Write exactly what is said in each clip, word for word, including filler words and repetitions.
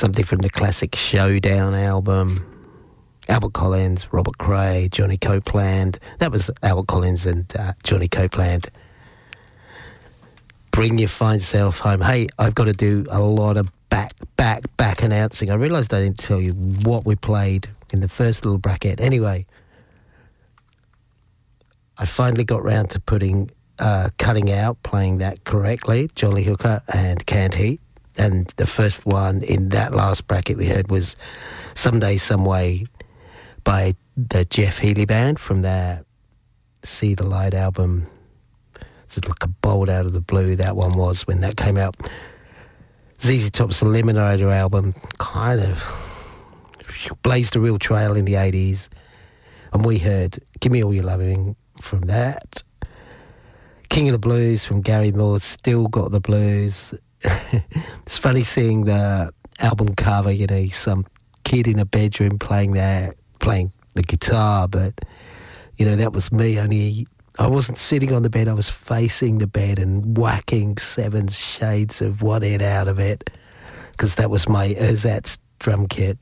something from the classic Showdown album. Albert Collins, Robert Cray, Johnny Copeland. That was Albert Collins and uh, Johnny Copeland. Bring Your Fine Self Home. Hey, I've got to do a lot of back, back, back announcing. I realised I didn't tell you what we played in the first little bracket. Anyway, I finally got round to putting, uh, cutting out, playing that correctly, Jolly Hooker and Canned Heat. And the first one in that last bracket we heard was Someday, Someway by the Jeff Healey Band from their See the Light album. It's like a bolt out of the blue, that one was, when that came out. Z Z Top's Eliminator album kind of blazed a real trail in the eighties. And we heard Give Me All Your Loving from that. King of the Blues from Gary Moore, Still Got the Blues. It's funny seeing the album cover, you know, some kid in a bedroom playing that, playing the guitar, but, you know, that was me, only I wasn't sitting on the bed, I was facing the bed and whacking Seven Shades of One Head out of it, because that was my Ersatz drum kit.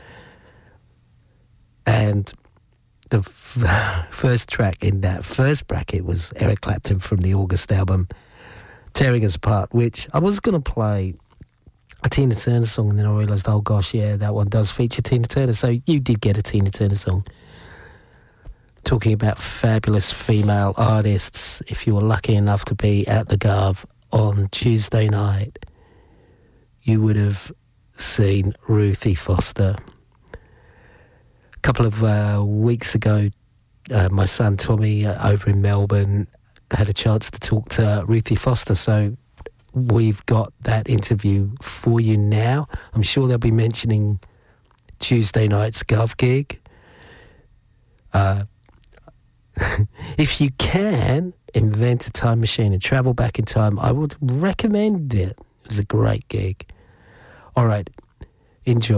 And the f- first track in that first bracket was Eric Clapton from the August album, Tearing Us Apart, which I was going to play a Tina Turner song, and then I realised, oh gosh, yeah, that one does feature Tina Turner, so you did get a Tina Turner song. Talking about fabulous female artists, if you were lucky enough to be at the Gov on Tuesday night, you would have seen Ruthie Foster. A couple of uh, weeks ago, uh, my son Tommy uh, over in Melbourne had a chance to talk to Ruthie Foster, so we've got that interview for you now. I'm sure they'll be mentioning Tuesday night's Gov gig. Uh, if you can invent a time machine and travel back in time, I would recommend it. It was a great gig. All right, enjoy.